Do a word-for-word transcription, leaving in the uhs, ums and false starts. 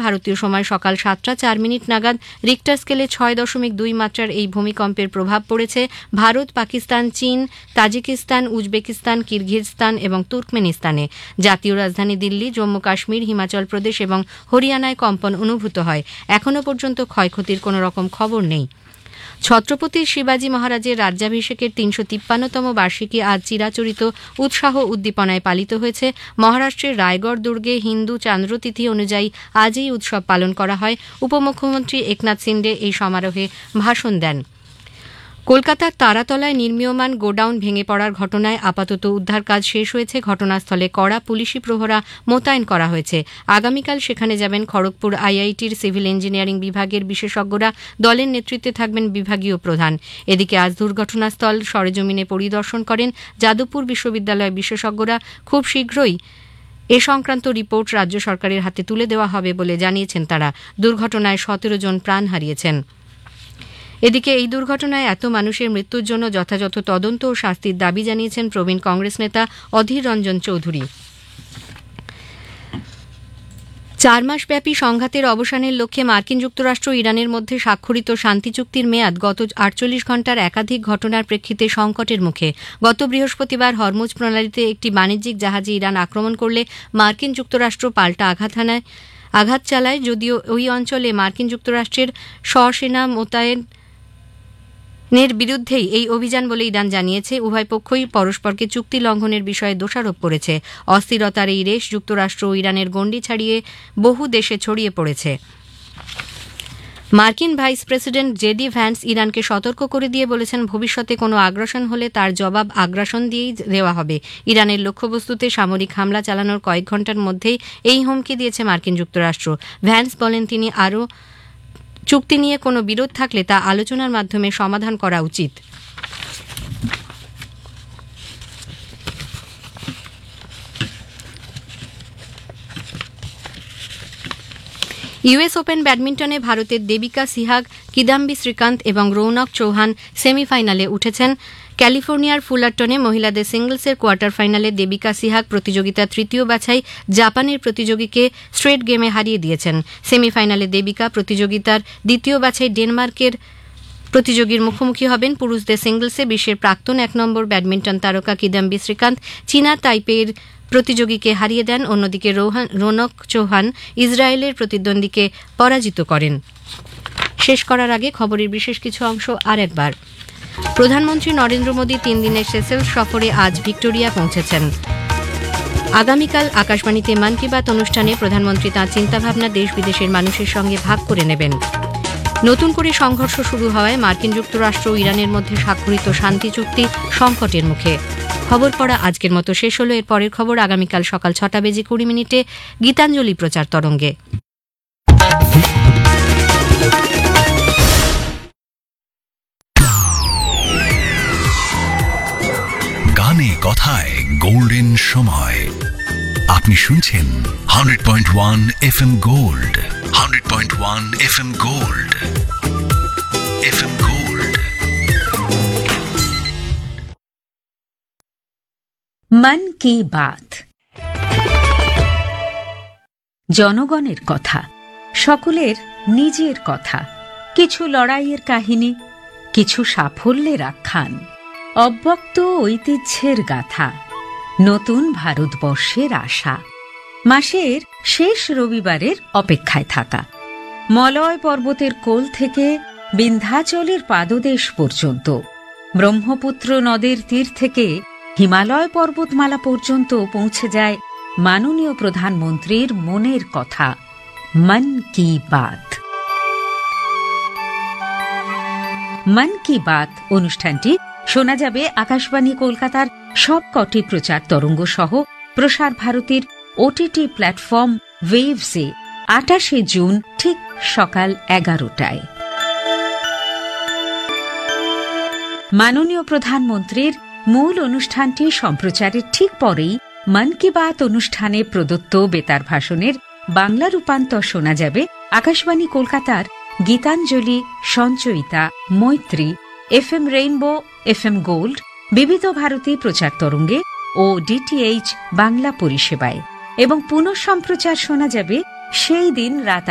ভারতীয় সময় সকাল সাতটা চার মিনিট নাগাদ রিক্টার স্কেলে ছয় দশমিক দুই মাত্রার এই ভূমিকম্পের প্রভাব পড়েছে ভারত, পাকিস্তান, চীন, তাজিকিস্তান, উজবেকিস্তান, কিরগিজস্তান এবং তুর্কমেনিস্তানে। জাতীয় রাজধানী দিল্লি, জম্মু কাশ্মীর, হিমাচল প্রদেশ এবং হরিয়ানায় কম্পন অনুভূত হয়। এখনও পর্যন্ত ক্ষয়ক্ষতির কোনো রকম খবর নেই। ছত্রপতি শিবাজী মহারাজের রাজ্যাভিষেকের তিনশো তিপ্পান্নতম বার্ষিকী আজ চিরাচরিত উৎসাহ উদ্দীপনায় পালিত হয়েছে। মহারাষ্ট্রের রায়গড় দুর্গে হিন্দু চান্দ্রতিথি অনুযায়ী আজ এই উৎসব পালন করা হয়। উপমুখ্যমন্ত্রী একনাথ শিন্ডে এই সমারোহে ভাষণ দেন। কলকাতার তারাতলায় নির্মীয়মান গোডাউন ভেঙে পড়ার ঘটনায় আপাতত উদ্ধার কাজ শেষ হয়েছে। ঘটনাস্থলে কড়া পুলিশি প্রহরা মোতায়েন করা হয়েছে। আগামীকাল সেখানে যাবেন খড়গপুর আইআইটির সিভিল ইঞ্জিনিয়ারিং বিভাগের বিশেষজ্ঞরা। দলের নেতৃত্বে থাকবেন বিভাগীয় প্রধান। এদিকে আজ দুর্ঘটনাস্থল সরেজমিনে পরিদর্শন করেন যাদবপুর বিশ্ববিদ্যালয়ের বিশেষজ্ঞরা। খুব শীঘ্রই এ সংক্রান্ত রিপোর্ট রাজ্য সরকারের হাতে তুলে দেওয়া হবে বলে জানিয়েছেন তারা। দুর্ঘটনায় সতেরো জন প্রাণ হারিয়েছেন। এদিকে এই দুর্ঘটনায় এত মানুষের মৃত্যুর জন্য যথাযথ তদন্ত ও শাস্তির দাবি জানিয়েছেন প্রবীণ কংগ্রেস নেতা অধীর রঞ্জন চৌধুরী। চার মাসব্যাপী সংঘাতের অবসানের লক্ষ্যে মার্কিন যুক্তরাষ্ট্র ও ইরানের মধ্যে স্বাক্ষরিত শান্তি চুক্তির মেয়াদ গত আটচল্লিশ ঘণ্টার একাধিক ঘটনার প্রেক্ষিতে সংকটের মুখে। গত বৃহস্পতিবার হরমুজ প্রণালীতে একটি বাণিজ্যিক জাহাজে ইরান আক্রমণ করলে মার্কিন যুক্তরাষ্ট্র পাল্টা আঘাত হানায় আঘাত চালায়। যদিও ওই অঞ্চলে মার্কিন যুক্তরাষ্ট্রের সসেনা মোতায়েন এর বিরুদ্ধেই এই অভিযান বলে ইরান জানিয়েছে। উভয় পক্ষই পরস্পরকে চুক্তি লঙ্ঘনের বিষয়ে দোষারোপ করেছে। অস্থিরতার এই রেশ যুক্তরাষ্ট্র ও ইরানের গণ্ডি ছাড়িয়ে বহু দেশে ছড়িয়ে পড়েছে। মার্কিন ভাইস প্রেসিডেন্ট জেডি ভ্যান্স ইরানকে সতর্ক করে দিয়ে বলেছেন, ভবিষ্যতে কোনো আগ্রাসন হলে তার জবাব আগ্রাসন দিয়েই দেওয়া হবে। ইরানের লক্ষ্যবস্তুতে সামরিক হামলা চালানোর কয়েক ঘণ্টার মধ্যেই এই হুমকি দিয়েছে মার্কিন যুক্তরাষ্ট্র। ভ্যান্স বলেন, তিনি আরও চুক্তি নিয়ে কোনো বিরোধ থাকলে তা আলোচনার মাধ্যমে সমাধান করা উচিত। ইউএস ওপেন ব্যাডমিন্টনে ভারতের দেবিকা সিহাগ, কিদাম্বি শ্রীকান্ত এবং রৌনক চৌহান সেমিফাইনালে উঠেছেন। ক্যালিফোর্নিয়ার ফুলারটনে মহিলাদের সিঙ্গলসের কোয়ার্টার ফাইনালে দেবিকা সিহাগ প্রতিযোগিতার তৃতীয় বাছাই জাপানের প্রতিযোগীকে স্ট্রেট গেমে হারিয়ে দিয়েছেন। সেমিফাইনালে দেবিকা প্রতিযোগিতার দ্বিতীয় বাছাই ডেনমার্কের প্রতিযোগীর মুখোমুখি হবেন। পুরুষদের সিঙ্গলসে বিশ্বের প্রাক্তন এক নম্বর ব্যাডমিন্টন তারকা কিদাম্বি শ্রীকান্ত চীনা তাইপেইর প্রতিযোগীকে হারিয়ে দেন। অন্যদিকে রৌনক চৌহান ইসরায়েলের প্রতিদ্বন্দ্বীকে পরাজিত করেন। শেষ করার আগে খবরের বিশেষ কিছু অংশ আরেকবার। প্রধানমন্ত্রী নরেন্দ্র মোদী তিন দিনের সেসেলস সফরে আজ ভিক্টোরিয়া পৌঁছেছেন। আগামীকাল আকাশবাণীতে মন কি বাত অনুষ্ঠানে প্রধানমন্ত্রী তাঁর চিন্তাভাবনা দেশ বিদেশের মানুষের সঙ্গে ভাগ করে নেবেন। নতুন করে সংঘর্ষ শুরু হওয়ায় মার্কিন যুক্তরাষ্ট্র ও ইরানের মধ্যে স্বাক্ষরিত শান্তি চুক্তি সংকটের মুখে। খবর পড়া আজকের মতো শেষ হলো। এর পরের খবর আগামীকাল সকাল ছটা বেজে কুড়ি মিনিটে গীতাঞ্জলি প্রচার তরঙ্গে। গানে কথায় গোল্ডেন সময়। আপনি শুনছেন hundred point one F M gold. Hundred point one F M gold. F M gold. মন কি বাত, জনগণের কথা, সকলের নিজের কথা, কিছু লড়াইয়ের কাহিনী, কিছু সাফল্যের আখ্যান, অব্যক্ত ঐতিহ্যের গাথা, নতুন ভারতবর্ষের আশা, মাসের শেষ রবিবারের অপেক্ষায় থাকা, মলয় পর্বতের কোল থেকে বিন্ধ্যাচলের পাদদেশ পর্যন্ত, ব্রহ্মপুত্র নদের তীর থেকে হিমালয় পর্বতমালা পর্যন্ত পৌঁছে যায় মাননীয় প্রধানমন্ত্রীর মনের কথা। মন কি বাত। মন কি বাত অনুষ্ঠানটি শোনা যাবে আকাশবাণী কলকাতার সবকটি প্রচার তরঙ্গ সহ প্রসার ভারতীর ওটিটি প্ল্যাটফর্ম ওয়েভসে আটাশে জুন ঠিক সকাল এগারোটায়। মাননীয় প্রধানমন্ত্রীর মূল অনুষ্ঠানটি সম্প্রচারের ঠিক পরেই মন কি বাত অনুষ্ঠানে প্রদত্ত বেতার ভাষণের বাংলা রূপান্তর শোনা যাবে আকাশবাণী কলকাতার গীতাঞ্জলি, সঞ্চয়িতা, মৈত্রী, F M rainbow, F M gold, বিবিধ ভারতী প্রচার তরঙ্গে ও ডিটিএইচ বাংলা পরিষেবায়, এবং পুনঃ সম্প্রচার শোনা যাবে সেই দিন রাত